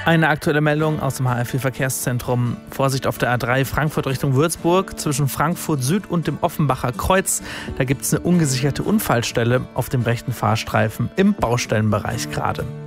Eine aktuelle Meldung aus dem HF4-Verkehrszentrum. Vorsicht auf der A3 Frankfurt Richtung Würzburg. Zwischen Frankfurt Süd und dem Offenbacher Kreuz. Da gibt es eine ungesicherte Unfallstelle auf dem rechten Fahrstreifen im Baustellenbereich gerade.